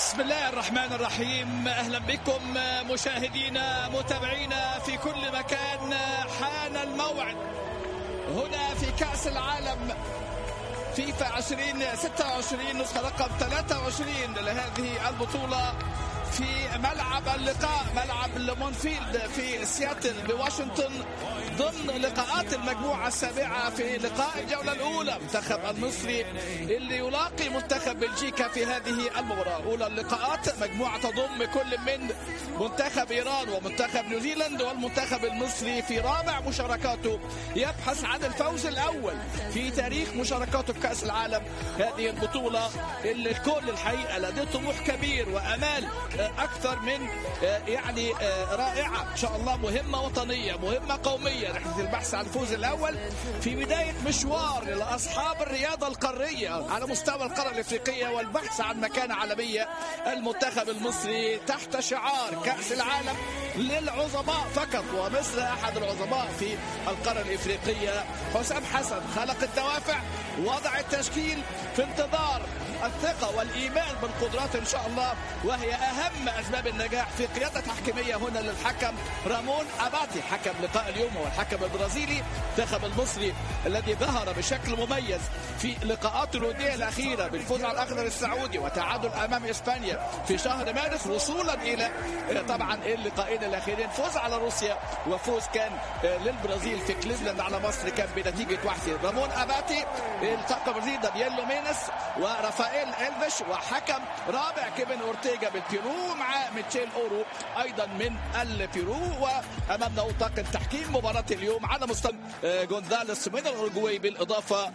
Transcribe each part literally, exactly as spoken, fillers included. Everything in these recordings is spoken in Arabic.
بسم الله الرحمن الرحيم. أهلا بكم مشاهدينا متابعينا في كل مكان. حان الموعد هنا في كأس العالم فيفا عشرين ستة وعشرين نسخة رقم ثلاثة وعشرين لهذه البطولة في ملعب اللقاء، ملعب لمونفيلد في سياتل بواشنطن، ضمن لقاءات المجموعة السابعة في لقاء الجولة الأولى. المنتخب المصري اللي يلاقي منتخب بلجيكا في هذه المباراة. أولى اللقاءات مجموعة تضم كل من منتخب إيران ومنتخب نيوزيلاند والمنتخب المصري في رابع مشاركاته، يبحث عن الفوز الأول في تاريخ مشاركاته في كأس العالم. هذه البطولة اللي الكل الحقيقة لديه طموح كبير وأمال أكثر من يعني رائعة إن شاء الله. مهمة وطنية، مهمة قومية، رحلة البحث عن الفوز الأول في بداية مشوار لأصحاب الرياضة القارية على مستوى القارة الإفريقية والبحث عن مكانة عالمية. المنتخب المصري تحت شعار كأس العالم للعظماء فقط، ومصر أحد العظماء في القارة الإفريقية. حسام حسن خلق الدوافع، وضع التشكيل في انتظار الثقة والإيمان بالقدرات إن شاء الله، وهي أهم أسباب النجاح في قيادة تحكيمية هنا للحكم رامون أباتي حكم لقاء اليوم، والحكم البرازيلي. المنتخب المصري الذي ظهر بشكل مميز في لقاءات الودية الأخيرة بالفوز على الأخضر السعودي وتعادل أمام إسبانيا في شهر مارس، وصولا إلى طبعا اللقاءين الأخيرين، فوز على روسيا وفوز كان للبرازيل في كليفلاند على مصر كان بنتيجة واحد. رامون أباتي الطاقم البرازيلي دانييل مينيس ورافائيل إلفيش، وحكم رابع كيفن أورتيغا بالبيرو مع ميتشيل أورو أيضا من البيرو. وأمامنا طاقم تحكيم مباراة اليوم على مستوى غونزاليس من الأورجواي بالإضافة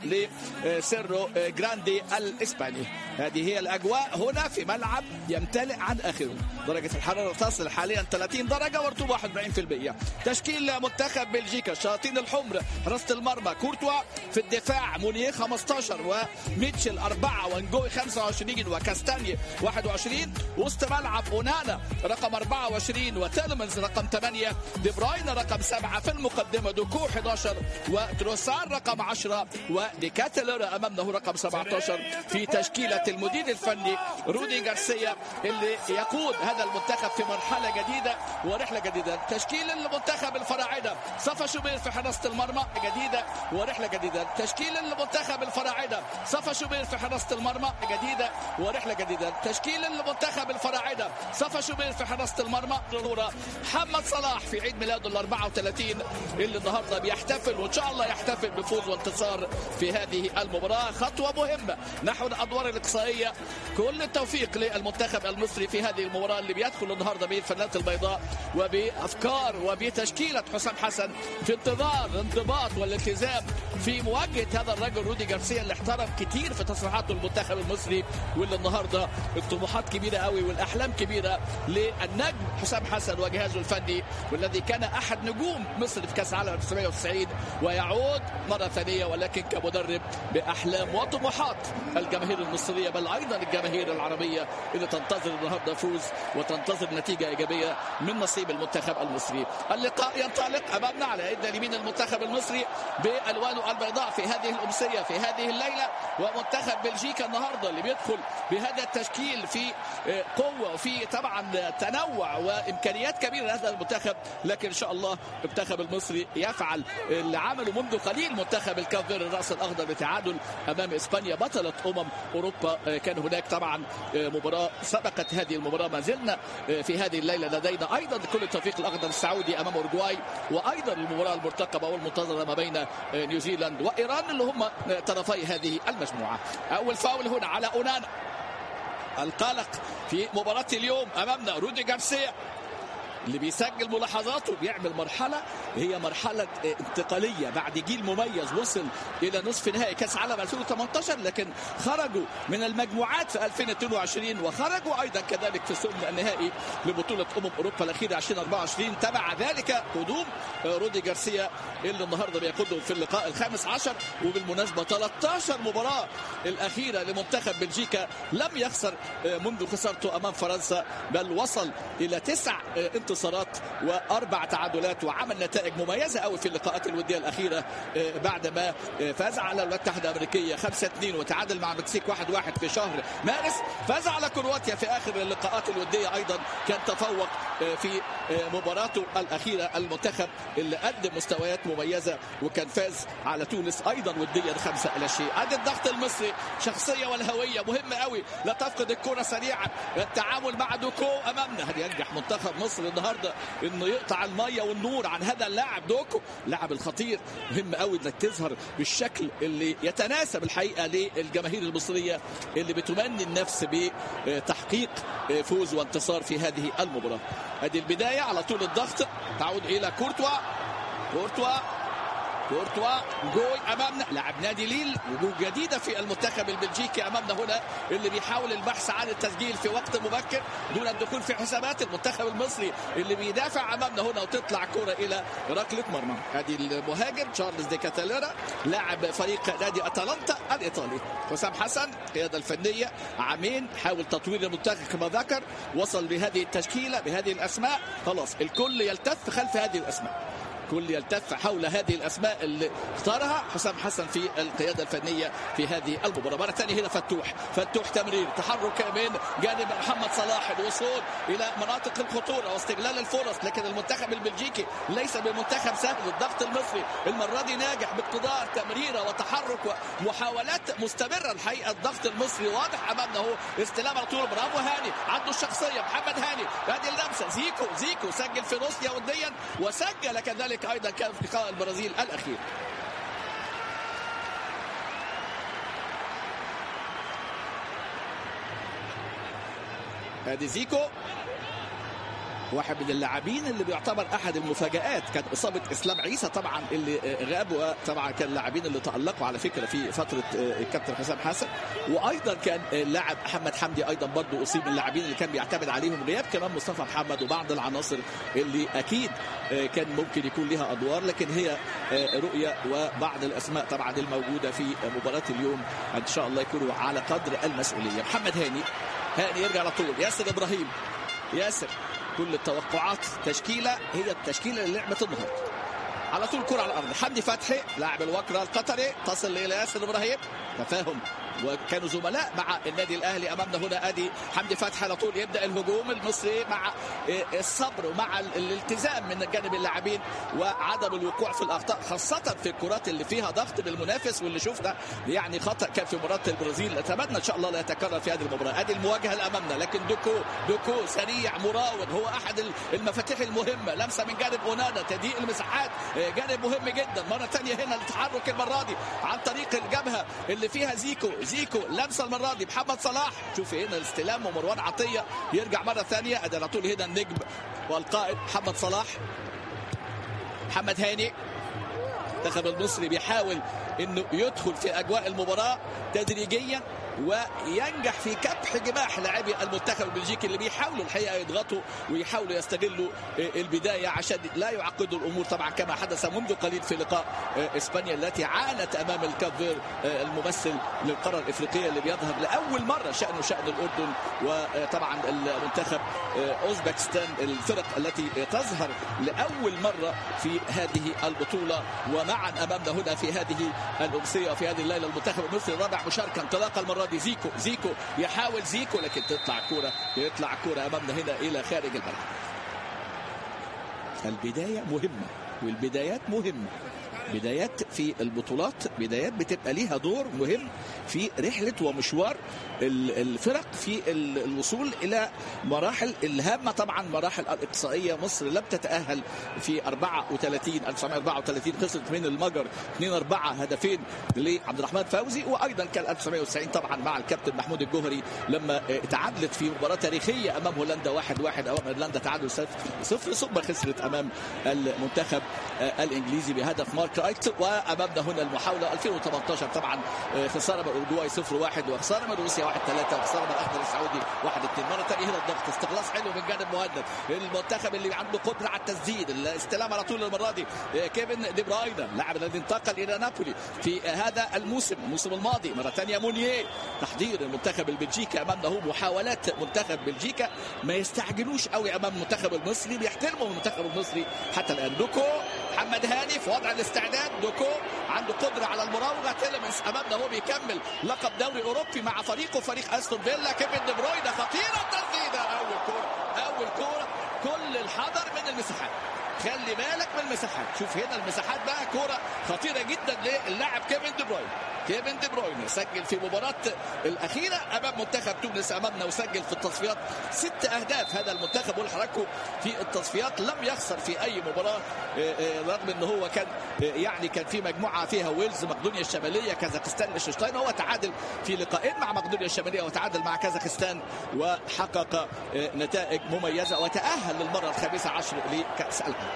لسيرو جراندي الإسباني. هذه هي الأجواء هنا في ملعب يمتلئ عن آخره. درجة الحرارة تصل حاليا ثلاثين درجة ورطوبة واحد وأربعين بالمئة. تشكيل منتخب بلجيكا: الشياطين الحمر حراسة المرمى كورتوا، في الدفاع مونيه خمسة عشر وميتشل أربعة وانجوي خمسة وعشرين وكاستاني واحد وعشرين. وسط ملعب اونانا رقم أربعة وعشرين وتيلمنز رقم ثمانية، دي بروين رقم سبعة، في المقدمة دوكو أحد عشر وتروسار رقم عشرة وديكاتلر أمامنا رقم سبعة عشر. في تشكيلة المدير الفني رودي غارسيا اللي يقود هذا المنتخب في مرحلة جديدة ورحلة جديدة. تشكيل المنتخب الفراعنة: صفا شوبير في حراسة المرمى جديدة ورحلة جديدة. تشكيل المنتخب الفراعنة: صفا شوبير في حراسة المرمى جديدة ورحلة جديدة. تشكيل المنتخب الفراعنة: صفا شوبير في حراسة المرمى. محمد صلاح في عيد ميلاده ال أربعة وثلاثين اللي النهارده بيحتفل وان شاء الله يحتفل بفوز وانتصار في هذه المباراة. خطوة مهمة نحو الادوار الاقصائية. كل التوفيق للمنتخب المصري في هذه المباراة اللي بيدخل النهارده بالفانلات البيضاء وبافكار وبتشكيلة حسام حسن في انتظار الانضباط والالتزام في مواجهة هذا الرجل رودي غارسيا اللي احترم كتير في تصريحاته المنتخب المصري، واللي النهارده الطموحات كبيره قوي والاحلام كبيره للنجم حسام حسن وجهازه الفني، والذي كان احد نجوم مصر في كاس العالم ألف وتسعمئة وتسعين، ويعود مره ثانيه ولكن كمدرب باحلام وطموحات الجماهير المصريه بل ايضا الجماهير العربيه اللي تنتظر النهارده فوز وتنتظر نتيجه ايجابيه من نصيب المنتخب المصري. اللقاء ينطلق امامنا على يد اليمين المنتخب المصري بالوانه البيضاء في هذه الامسيه في هذه الليله، ومنتخب بلجيكا النهارده اللي بيدخل بهذا التشكيل في قوه وفي طبعا تنوع وامكانيات كبيره لهذا المنتخب، لكن ان شاء الله المنتخب المصري يفعل اللي عمله منذ قليل منتخب الكافير الراس الاخضر بتعادل امام اسبانيا بطله امم اوروبا. كان هناك طبعا مباراه سبقت هذه المباراه، ما زلنا في هذه الليله لدينا ايضا كل التوفيق الاخضر السعودي امام اورجواي، وايضا المباراه المرتقبه والمنتظره ما بين نيوزيلاند وايران اللي هم طرفي هذه المجموعه. اول فاول هنا على اونانا. القلق في مباراه اليوم امامنا رودي غارسيا اللي بيسجل ملاحظاته، بيعمل مرحلة هي مرحلة انتقالية بعد جيل مميز وصل إلى نصف نهائي كأس عالم ألفين وثمانية عشر، لكن خرجوا من المجموعات في ألفين واثنين وعشرين وخرجوا أيضا كذلك في ثمن النهائي لبطولة أمم أوروبا الأخيرة ألفين وأربعة وعشرين. تبع ذلك قدوم رودي غارسيا اللي النهارده بيقودهم في اللقاء الخامس عشر. وبالمناسبة ثلاثة عشر مباراة الأخيرة لمنتخب بلجيكا لم يخسر منذ خسارته أمام فرنسا، بل وصل إلى تسع انتصارات انتصارات واربع تعادلات، وعمل نتائج مميزه قوي في اللقاءات الوديه الاخيره بعد ما فاز على الولايات المتحده الامريكيه خمسة اثنين وتعادل مع المكسيك واحد واحد في شهر مارس. فاز على كرواتيا في اخر اللقاءات الوديه، ايضا كان تفوق في مباراته الاخيره المنتخب اللي قدم مستويات مميزه، وكان فاز على تونس ايضا وديا خمسة الى شيء. ادي الضغط المصري، شخصيه والهويه مهمه قوي، لا تفقد الكره سريعا. التعامل مع دوكو امامنا، هل ينجح منتخب مصر النهارده انه يقطع الميه والنور عن هذا اللاعب دوكو؟ اللاعب الخطير، مهم قوي انك تظهر بالشكل اللي يتناسب الحقيقه للجماهير المصريه اللي بتمني النفس بتحقيق فوز وانتصار في هذه المباراه. ادي البدايه على طول الضغط، تعود الى كورتوا. كورتوا كورتوا جوي امامنا، لاعب نادي ليل، وجوه جديده في المنتخب البلجيكي امامنا هنا، اللي بيحاول البحث عن التسجيل في وقت مبكر دون الدخول في حسابات المنتخب المصري اللي بيدافع امامنا هنا، وتطلع كره الى ركله مرمى. ادي المهاجم تشارلز دي كاتاليرا، لاعب فريق نادي اتلانتا الايطالي. حسام حسن القياده الفنيه، عامين حاول تطوير المنتخب كما ذكر، وصل بهذه التشكيله بهذه الاسماء، خلاص الكل يلتف خلف هذه الاسماء، كل يلتف حول هذه الاسماء اللي اختارها حسام حسن في القياده الفنيه في هذه المباراه. مره ثانيه هنا فتوح، فتوح تمرير، تحرك من جانب محمد صلاح، الوصول الى مناطق الخطوره واستغلال الفرص، لكن المنتخب البلجيكي ليس بمنتخب سهل. الضغط المصري المره دي ناجح باقتدار، تمريره وتحرك ومحاولات مستمره. الحقيقه الضغط المصري واضح امامنا، هو استلام على طول، برافو هاني، عنده الشخصيه محمد هاني. هذه اللمسه، زيكو زيكو سجل في روسيا وديا، وسجل كذلك ايضا كان في لقاء البرازيل الاخير. ادي زيكو، واحد من اللاعبين اللي بيعتبر احد المفاجآت، كان اصابه اسلام عيسى طبعا اللي غاب، وطبعا كان اللاعبين اللي تألقوا على فكره في فتره الكابتن حسام حسن، وايضا كان اللاعب محمد حمدي ايضا برضه اصيب من اللاعبين اللي كان بيعتمد عليهم، غياب كمان مصطفى محمد وبعض العناصر اللي اكيد كان ممكن يكون لها ادوار، لكن هي رؤيه وبعض الاسماء طبعا الموجوده في مباراه اليوم ان شاء الله يكونوا على قدر المسؤوليه. محمد هاني، هاني يرجع على طول، ياسر ابراهيم، ياسر كل التوقعات تشكيله هي التشكيله اللي لعبت النهارده. على طول كره على الارض، حمدي فتحي لاعب الوكره القطري تصل الى ياسر ابراهيم، تفاهم وكانوا زملاء مع النادي الاهلي امامنا هنا. ادي حمدي فتحي على طول يبدا الهجوم المصري مع الصبر ومع الالتزام من جانب اللاعبين وعدم الوقوع في الاخطاء، خاصه في الكرات اللي فيها ضغط بالمنافس، واللي شفنا يعني خطا كان في مباراه البرازيل، اتمنى ان شاء الله لا يتكرر في هذه المباراه. ادي المواجهه اللي امامنا، لكن دوكو دوكو سريع مراوغ، هو احد المفاتيح المهمه، لمسه من جانب اونانا، تضييق المساحات جانب مهم جدا. مره ثانيه هنا التحرك المره دي عن طريق الجبهه اللي فيها زيكو زيكو لمسه المره دي محمد صلاح، شوف هنا الاستلام ومروان عطيه يرجع مره ثانيه. ادي على طول هنا النجم والقائد محمد صلاح. محمد هاني، المنتخب المصري بيحاول انه يدخل في اجواء المباراه تدريجيا وينجح في كبح جماح لاعبي المنتخب البلجيكي اللي بيحاولوا الحقيقه يضغطوا ويحاولوا يستغلوا البدايه عشان لا يعقدوا الامور، طبعا كما حدث منذ قليل في لقاء اسبانيا التي عانت امام الكافير الممثل للقاره الافريقيه اللي بيظهر لاول مره شانه شان الاردن، وطبعا المنتخب اوزبكستان، الفرق التي تظهر لاول مره في هذه البطوله. ومعا امامنا هنا في هذه الامسيه وفي هذه الليله المنتخب المصري رابع مشاركه، انطلاقه المره دي زيكو زيكو يحاول زيكو، لكن تطلع كرة يطلع كرة امامنا هنا الى خارج الملعب. البدايه مهمه والبدايات مهمه، بدايات في البطولات بدايات بتبقى ليها دور مهم في رحله ومشوار الفرق في الوصول الى مراحل الهامه، طبعا مراحل الاقصائيه. مصر لم تتاهل في أربعة وثلاثين ألف وتسعمائة وأربعة وثلاثين، خسرت من المجر اثنين أربعة، هدفين لعبد الرحمن فوزي، وايضا كان ألف وتسعمائة وتسعين طبعا مع الكابتن محمود الجوهري لما تعادلت في مباراه تاريخيه امام هولندا واحد واحد، امام ايرلندا تعادل صفر صفر، ثم خسرت امام المنتخب الانجليزي بهدف مارك كرايت. وامامنا هنا المحاوله ألفين وثمانية عشر طبعا خساره من اورجواي صفر واحد، وخساره من روسيا واحد ثلاثة، وخساره من الاخضر السعودي واحد اثنين. مره ثانيه هنا الضغط، استخلاص حلو من جانب مهند، المنتخب اللي عنده قدره على التسديد، الاستلام على طول المره دي كيفن دي بروين اللاعب الذي انتقل الى نابولي في هذا الموسم الموسم الماضي. مره ثانيه مونيه، تحضير المنتخب البلجيكي امامنا هو محاولات منتخب بلجيكا، ما يستعجلوش قوي امام المنتخب المصري، بيحترموا المنتخب المصري حتى الان. دوكو محمد هاني في وضع الاستعداد، دوكو عنده قدره على المراوغه. تيلمنز امامنا هو بيكمل لقب دوري اوروبي مع فريقه فريق استون فيلا. كيفن دي بروين خطيره التسديده، اول كوره اول كوره، كل الحذر من المساحات، خلي بالك من المساحات. شوف هنا المساحات بقى، كوره خطيره جدا للاعب كيفن دي بروين. كيفن دي بروين سجل في مباراة الأخيرة أمام منتخب تونس أمامنا، وسجل في التصفيات ست أهداف. هذا المنتخب والحركه في التصفيات لم يخسر في أي مباراة، رغم أنه هو كان يعني كان في مجموعة فيها ويلز، مقدونيا الشمالية، كازاخستان، ليشتنشتاين. هو تعادل في لقاءين مع مقدونيا الشمالية وتعادل مع كازاخستان، وحقق نتائج مميزة وتأهل للمرة الخامسة عشر لكأس العالم.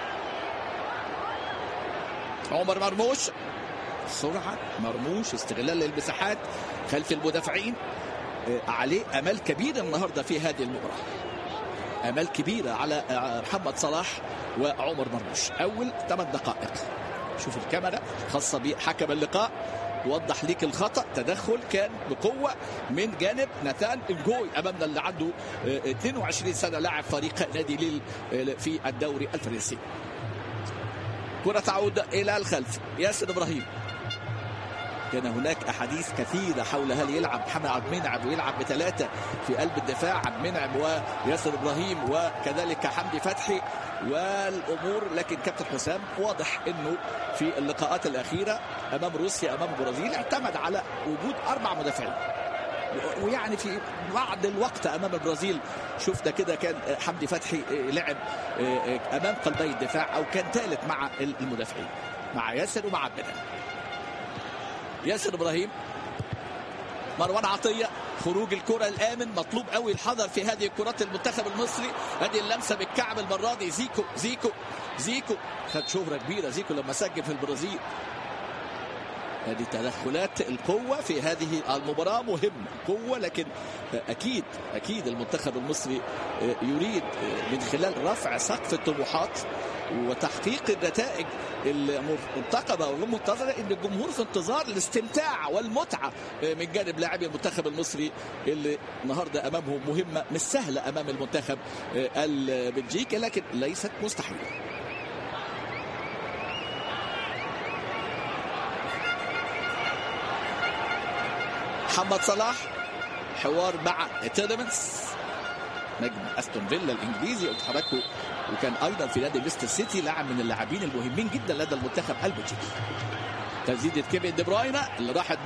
عمر مرموش، سرعة مرموش، استغلال للمساحات خلف المدافعين. عليه أمل كبيرة النهاردة في هذه المباراة، أمل كبيرة على محمد صلاح وعمر مرموش. أول ثمان دقائق، شوف الكاميرا خاصة بحكم اللقاء توضح ليك الخطأ، تدخل كان بقوة من جانب ناتان انجوي أمامنا اللي عنده اثنين وعشرين سنة، لاعب فريق نادي ليل في الدوري الفرنسي. كرة تعود إلى الخلف، ياسر إبراهيم. كان هناك أحاديث كثيرة حول هل يلعب محمد عبد المنعم ويلعب بثلاثة في قلب الدفاع، عبد المنعم وياسر إبراهيم وكذلك حمدي فتحي والأمور، لكن كابتن حسام واضح أنه في اللقاءات الأخيرة أمام روسيا أمام البرازيل اعتمد على وجود أربع مدافعين، ويعني في بعض الوقت أمام البرازيل شفنا كده كان حمدي فتحي لعب أمام قلبي الدفاع أو كان ثالث مع المدافعين مع ياسر ومع عبد المنعم. ياسر إبراهيم، مروان عطية، خروج الكرة الآمن، مطلوب قوي الحذر في هذه الكرات المنتخب المصري. هذه اللمسة بالكعب المرة دي، زيكو زيكو زيكو خد شهرة كبيرة زيكو لما سجل في البرازيل. هذه تدخلات القوة في هذه المباراة مهمة، قوة، لكن أكيد أكيد المنتخب المصري يريد من خلال رفع سقف الطموحات وتحقيق النتائج المنتقبة والمنتظرة ان الجمهور في انتظار الاستمتاع والمتعة من جانب لاعبي المنتخب المصري اللي النهاردة امامهم مهمة مش سهلة امام المنتخب البلجيكي، لكن ليست مستحيلة. محمد صلاح، حوار مع تيلمنز نجم استون فيلا الانجليزي، قلت حضراتكم، وكان ايضا في نادي ليستر سيتي، لاعب من اللاعبين المهمين جدا لدى المنتخب البلجيكي. تسديده كيفن دي بروين اللي راحت